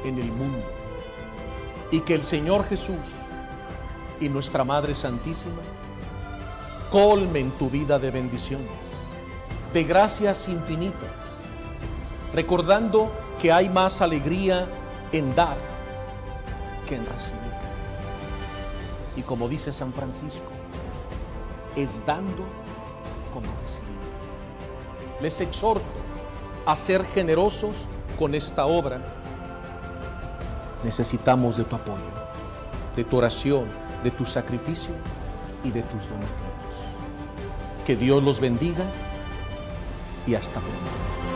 en el mundo. Y que el Señor Jesús y nuestra Madre Santísima colmen tu vida de bendiciones, de gracias infinitas, recordando que hay más alegría en dar que en recibir. Y como dice San Francisco, es dando como recibimos. Les exhorto a ser generosos con esta obra. Necesitamos de tu apoyo, de tu oración, de tu sacrificio y de tus donativos. Que Dios los bendiga y hasta pronto.